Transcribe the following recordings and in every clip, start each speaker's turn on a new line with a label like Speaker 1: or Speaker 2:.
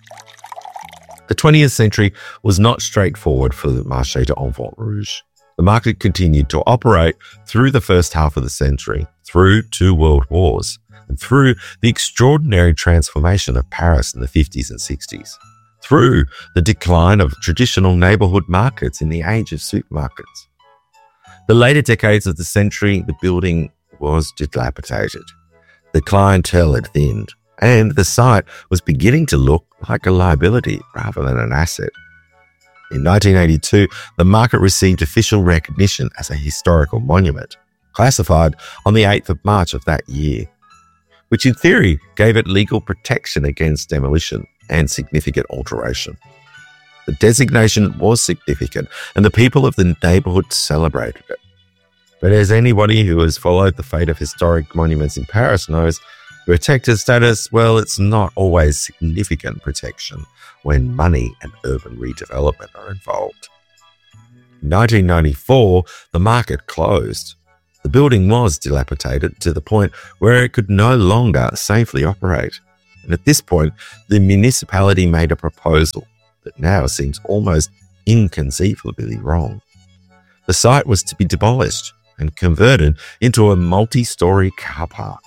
Speaker 1: The 20th century was not straightforward for the Marché de Enfants Rouges. The market continued to operate through the first half of the century, through 2 world wars, and through the extraordinary transformation of Paris in the 50s and 60s, through the decline of traditional neighbourhood markets in the age of supermarkets. The later decades of the century, the building was dilapidated. The clientele had thinned, and the site was beginning to look like a liability rather than an asset. In 1982, the market received official recognition as a historical monument, classified on the 8th of March of that year, which in theory gave it legal protection against demolition and significant alteration. The designation was significant, and the people of the neighbourhood celebrated it. But as anybody who has followed the fate of historic monuments in Paris knows, protected status, well, it's not always significant protection when money and urban redevelopment are involved. In 1994, the market closed. The building was dilapidated to the point where it could no longer safely operate. And at this point, the municipality made a proposal that now seems almost inconceivably wrong. The site was to be demolished and converted into a multi-storey car park.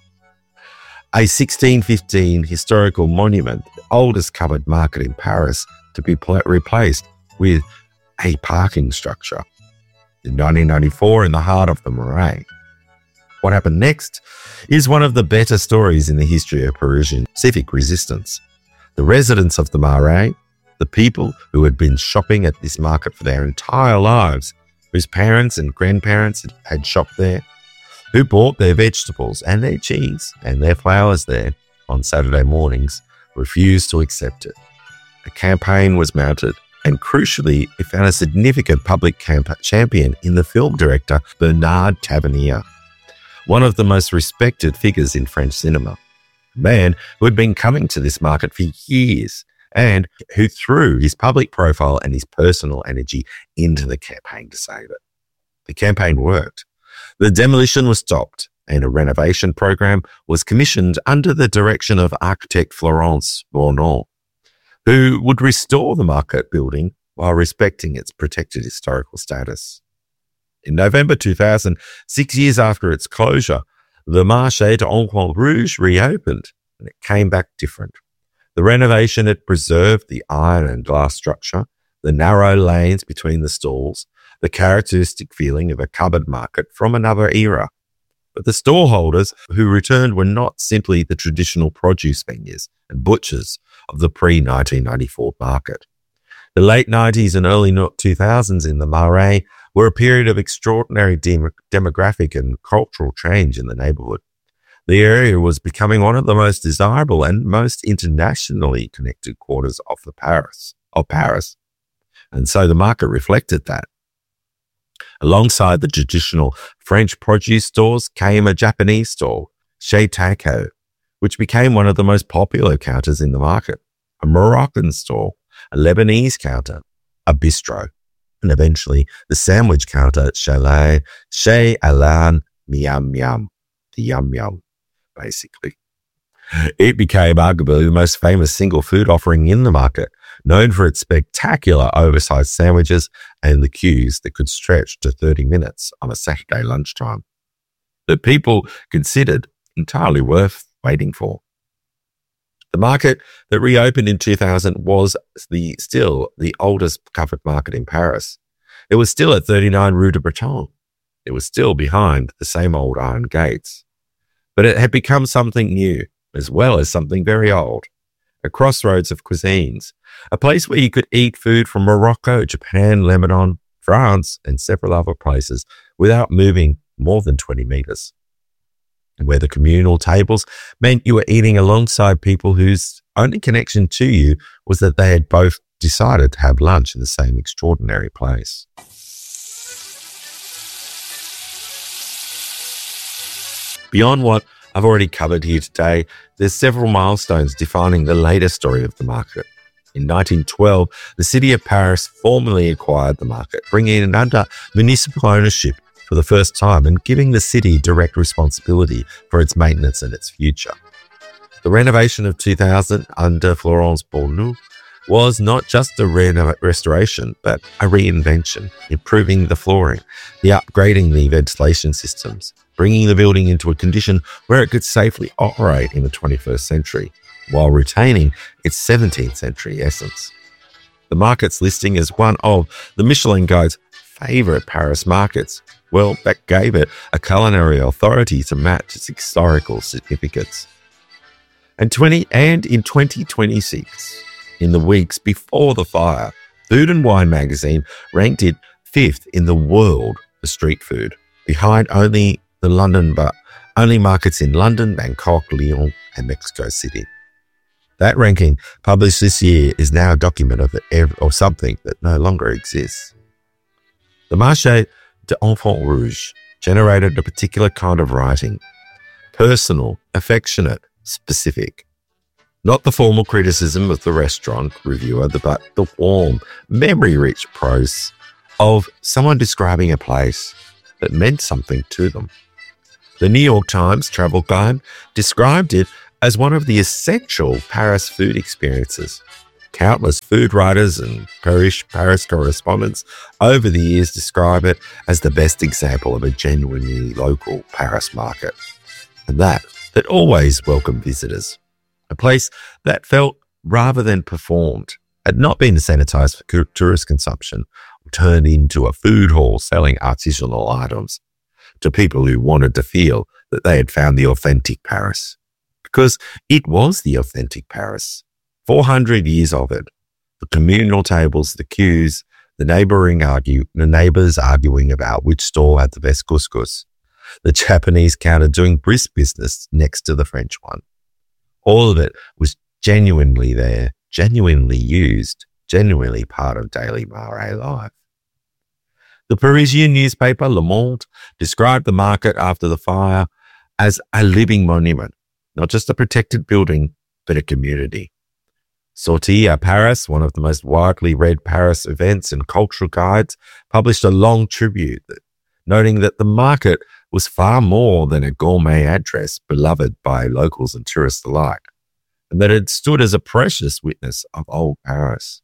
Speaker 1: A 1615 historical monument, the oldest covered market in Paris, to be replaced with a parking structure. In 1994, in the heart of the Marais. What happened next is one of the better stories in the history of Parisian civic resistance. The residents of the Marais, the people who had been shopping at this market for their entire lives, whose parents and grandparents had shopped there, who bought their vegetables and their cheese and their flowers there on Saturday mornings, refused to accept it. A campaign was mounted, and crucially, it found a significant public champion in the film director Bernard Tavernier, one of the most respected figures in French cinema, a man who had been coming to this market for years and who threw his public profile and his personal energy into the campaign to save it. The campaign worked. The demolition was stopped and a renovation program was commissioned under the direction of architect Florence Bournon, who would restore the market building while respecting its protected historical status. In November 2000, 6 years after its closure, the Marché de Enfants Rouges reopened and it came back different. The renovation had preserved the iron and glass structure, the narrow lanes between the stalls, the characteristic feeling of a cupboard market from another era. But the storeholders who returned were not simply the traditional produce vendors and butchers of the pre-1994 market. The late 90s and early 2000s in the Marais were a period of extraordinary demographic and cultural change in the neighbourhood. The area was becoming one of the most desirable and most internationally connected quarters of Paris. And so the market reflected that. Alongside the traditional French produce stores came a Japanese store, Chez Taiko, which became one of the most popular counters in the market, a Moroccan store, a Lebanese counter, a bistro, and eventually the sandwich counter, Chez Alain Miam Miam, the Yum Yum, basically. It became arguably the most famous single food offering in the market, known for its spectacular oversized sandwiches and the queues that could stretch to 30 minutes on a Saturday lunchtime that people considered entirely worth waiting for. The market that reopened in 2000 was still the oldest covered market in Paris. It was still at 39 Rue de Breton. It was still behind the same old iron gates. But it had become something new, as well as something very old. A crossroads of cuisines, a place where you could eat food from Morocco, Japan, Lebanon, France, and several other places without moving more than 20 meters. Where the communal tables meant you were eating alongside people whose only connection to you was that they had both decided to have lunch in the same extraordinary place. Beyond what I've already covered here today, there's several milestones defining the later story of the market. In 1912, the city of Paris formally acquired the market, bringing it under municipal ownership for the first time and giving the city direct responsibility for its maintenance and its future. The renovation of 2000 under Florence Bournou was not just a restoration, but a reinvention, improving the flooring, upgrading the ventilation systems, bringing the building into a condition where it could safely operate in the 21st century, while retaining its 17th century essence. The market's listing as one of the Michelin Guide's favourite Paris markets. Well, that gave it a culinary authority to match its historical significance. And in 2026, in the weeks before the fire, Food and Wine magazine ranked it 5th in the world for street food, behind only markets in London, Bangkok, Lyon, and Mexico City. That ranking, published this year, is now a document of something that no longer exists. The Marché d'Enfants Rouges generated a particular kind of writing, personal, affectionate, specific. Not the formal criticism of the restaurant reviewer, but the warm, memory-rich prose of someone describing a place that meant something to them. The New York Times travel guide described it as one of the essential Paris food experiences. Countless food writers and Paris correspondents over the years describe it as the best example of a genuinely local Paris market. And that always welcomed visitors. A place that felt rather than performed, had not been sanitized for tourist consumption, turned into a food hall selling artisanal items to people who wanted to feel that they had found the authentic Paris. Because it was the authentic Paris. 400 years of it. The communal tables, the queues, the neighbors arguing about which store had the best couscous, the Japanese counter doing brisk business next to the French one. All of it was genuinely there, genuinely used, genuinely part of daily Marais life. The Parisian newspaper Le Monde described the market after the fire as a living monument, not just a protected building, but a community. Sorties à Paris, one of the most widely read Paris events and cultural guides, published a long tribute noting that the market was far more than a gourmet address beloved by locals and tourists alike, and that it stood as a precious witness of old Paris.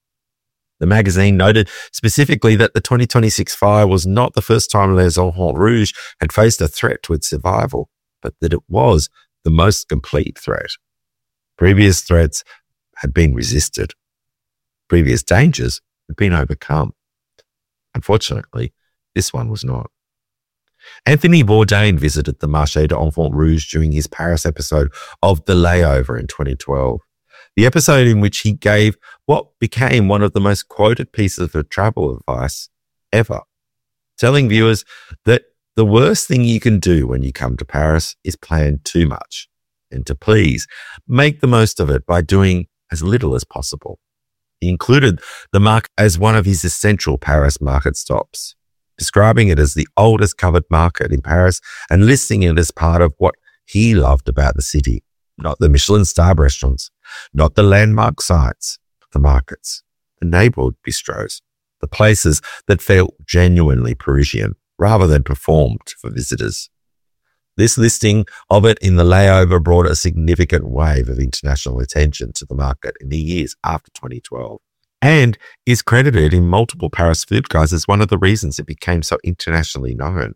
Speaker 1: The magazine noted specifically that the 2026 fire was not the first time Les Enfants Rouges had faced a threat to its survival, but that it was the most complete threat. Previous threats had been resisted. Previous dangers had been overcome. Unfortunately, this one was not. Anthony Bourdain visited the Marché d'Enfants Rouges during his Paris episode of The Layover in 2012, the episode in which he gave what became one of the most quoted pieces of travel advice ever, telling viewers that the worst thing you can do when you come to Paris is plan too much, and to please make the most of it by doing as little as possible. He included the market as one of his essential Paris market stops, describing it as the oldest covered market in Paris and listing it as part of what he loved about the city, not the Michelin star restaurants, not the landmark sites, but the markets, the neighborhood bistros, the places that felt genuinely Parisian rather than performed for visitors. This listing of it in The Layover brought a significant wave of international attention to the market in the years after 2012, and is credited in multiple Paris food guides as one of the reasons it became so internationally known.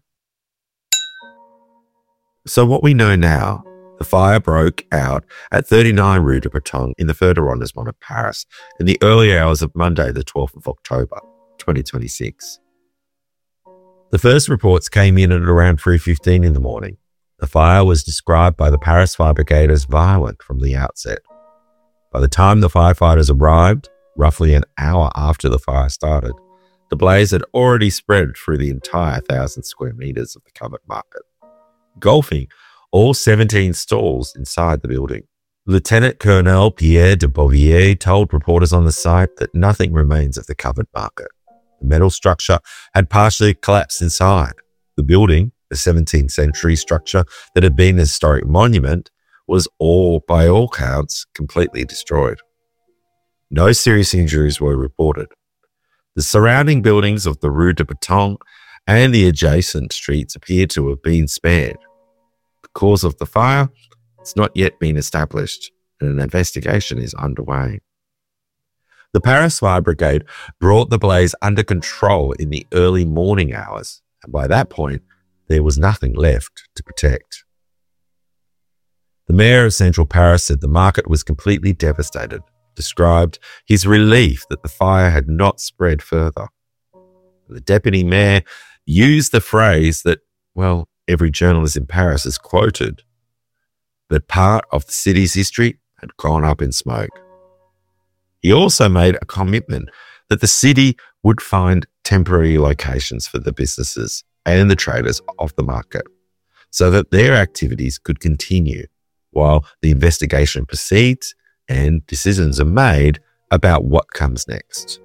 Speaker 1: So what we know now, the fire broke out at 39 Rue de Bretonne in the third arrondissement of Paris in the early hours of Monday, the 12th of October, 2026. The first reports came in at around 3:15 in the morning. The fire was described by the Paris Fire Brigade as violent from the outset. By the time the firefighters arrived, roughly an hour after the fire started, the blaze had already spread through the entire 1,000 square meters of the covered market, engulfing all 17 stalls inside the building. Lieutenant Colonel Pierre de Beauvier told reporters on the site that nothing remains of the covered market. The metal structure had partially collapsed inside. The building, a 17th century structure that had been a historic monument, was by all counts, completely destroyed. No serious injuries were reported. The surrounding buildings of the Rue de Bretonne and the adjacent streets appear to have been spared. The cause of the fire It's not yet been established, and an investigation is underway. The Paris Fire Brigade brought the blaze under control in the early morning hours, and by that point, there was nothing left to protect. The mayor of central Paris said the market was completely devastated, described his relief that the fire had not spread further. The deputy mayor used the phrase that, well, every journalist in Paris has quoted, that part of the city's history had gone up in smoke. He also made a commitment that the city would find temporary locations for the businesses and the traders of the market so that their activities could continue while the investigation proceeds and decisions are made about what comes next.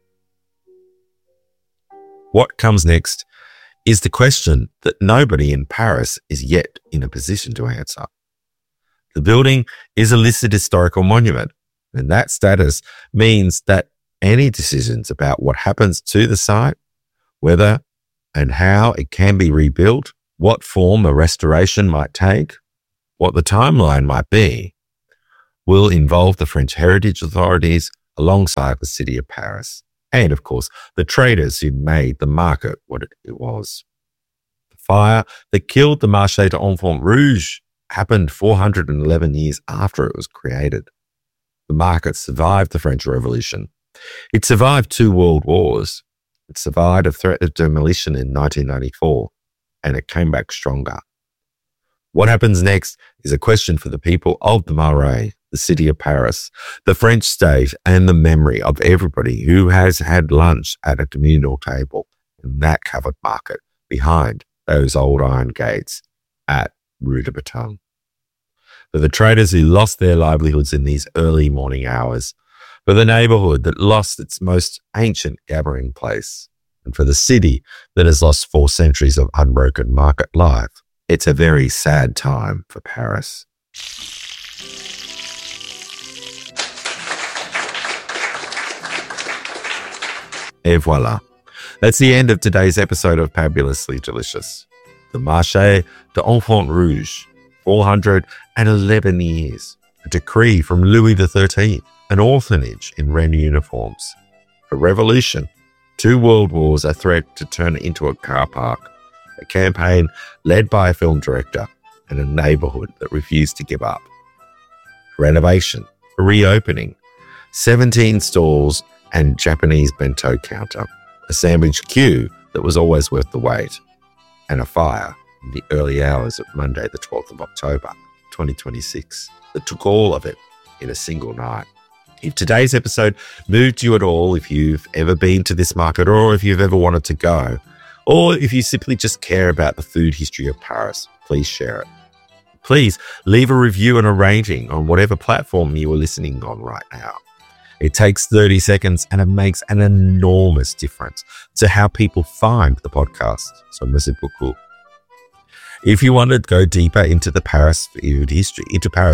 Speaker 1: What comes next is the question that nobody in Paris is yet in a position to answer. The building is a listed historical monument, and that status means that any decisions about what happens to the site, whether and how it can be rebuilt, what form a restoration might take, what the timeline might be, will involve the French heritage authorities alongside the city of Paris, and of course, the traders who made the market what it was. The fire that killed the Marché de Enfants Rouges happened 411 years after it was created. The market survived the French Revolution. It survived 2 world wars. It survived a threat of demolition in 1994, and it came back stronger. What happens next is a question for the people of the Marais, the city of Paris, the French state, and the memory of everybody who has had lunch at a communal table in that covered market behind those old iron gates at Rue de Baton. For the traders who lost their livelihoods in these early morning hours, for the neighborhood that lost its most ancient gathering place, and for the city that has lost 4 centuries of unbroken market life, it's a very sad time for Paris. Et voila. That's the end of today's episode of Fabulously Delicious. The Marché de Enfants Rouges, 411 years. A decree from Louis XIII, an orphanage in Rennes uniforms. A revolution, 2 world wars, a threat to turn it into a car park. A campaign led by a film director and a neighborhood that refused to give up. Renovation, a reopening, 17 stalls and Japanese bento counter, a sandwich queue that was always worth the wait, and a fire in the early hours of Monday the 12th of October, 2026, that took all of it in a single night. If today's episode moved you at all, if you've ever been to this market or if you've ever wanted to go, or if you simply just care about the food history of Paris, please share it. Please leave a review and a rating on whatever platform you are listening on right now. It takes 30 seconds and it makes an enormous difference to how people find the podcast. So merci beaucoup. If you want to go deeper into the Paris food history,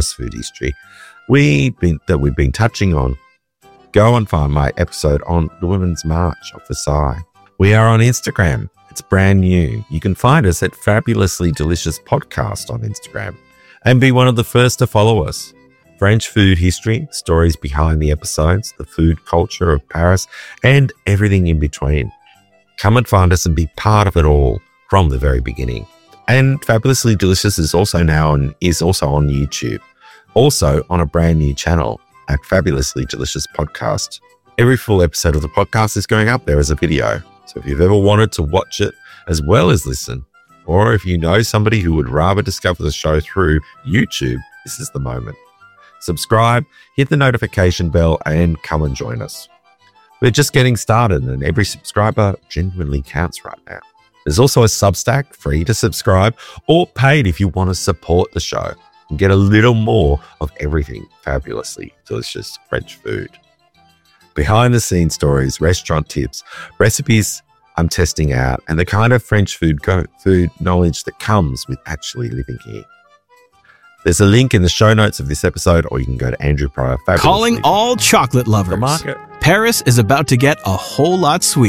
Speaker 1: we've been touching on, go and find my episode on the Women's March of Versailles. We are on Instagram. It's brand new. You can find us at Fabulously Delicious Podcast on Instagram and be one of the first to follow us. French food history, stories behind the episodes, the food culture of Paris, and everything in between. Come and find us and be part of it all from the very beginning. And Fabulously Delicious is also on YouTube, also on a brand new channel at Fabulously Delicious Podcast. Every full episode of the podcast is going up there as a video. So if you've ever wanted to watch it as well as listen, or if you know somebody who would rather discover the show through YouTube, this is the moment. Subscribe, hit the notification bell, and come and join us. We're just getting started, and every subscriber genuinely counts right now. There's also a Substack, free to subscribe, or paid if you want to support the show and get a little more of everything fabulously delicious French food. Behind the scenes stories, restaurant tips, recipes I'm testing out, and the kind of French food knowledge that comes with actually living here. There's a link in the show notes of this episode, or you can go to Andrew Pryor.
Speaker 2: Calling all chocolate lovers.
Speaker 1: The market.
Speaker 2: Paris is about to get a whole lot sweeter.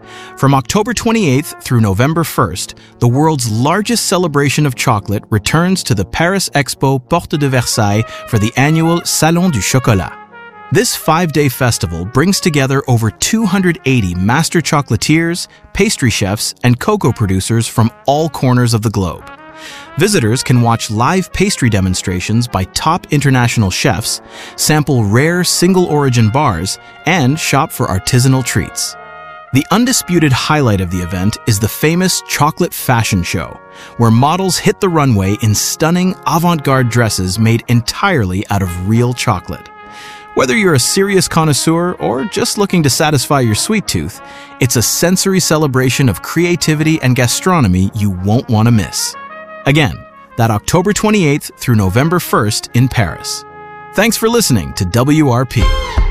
Speaker 2: From October 28th through November 1st, the world's largest celebration of chocolate returns to the Paris Expo Porte de Versailles for the annual Salon du Chocolat. This 5-day festival brings together over 280 master chocolatiers, pastry chefs, and cocoa producers from all corners of the globe. Visitors can watch live pastry demonstrations by top international chefs, sample rare single-origin bars, and shop for artisanal treats. The undisputed highlight of the event is the famous Chocolate Fashion Show, where models hit the runway in stunning avant-garde dresses made entirely out of real chocolate. Whether you're a serious connoisseur or just looking to satisfy your sweet tooth, it's a sensory celebration of creativity and gastronomy you won't want to miss. Again, that October 28th through November 1st in Paris. Thanks for listening to WRP.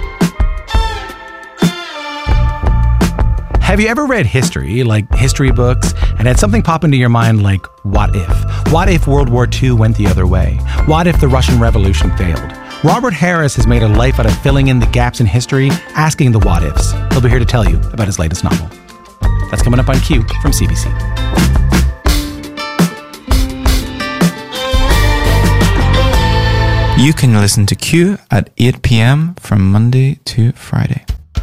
Speaker 3: Have you ever read history, like history books, and had something pop into your mind like, what if? What if World War II went the other way? What if the Russian Revolution failed? Robert Harris has made a life out of filling in the gaps in history, asking the what ifs. He'll be here to tell you about his latest novel. That's coming up on Q from CBC.
Speaker 4: You can listen to Q at 8 p.m. from Monday to Friday.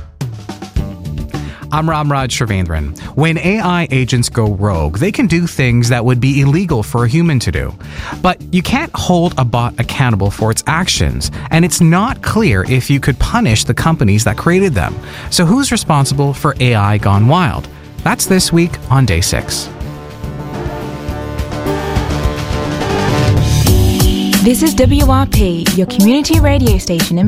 Speaker 5: I'm Ramraj Shrivendran. When AI agents go rogue, they can do things that would be illegal for a human to do. But you can't hold a bot accountable for its actions, and it's not clear if you could punish the companies that created them. So who's responsible for AI gone wild? That's this week on Day 6.
Speaker 6: This is WRP, your community radio station in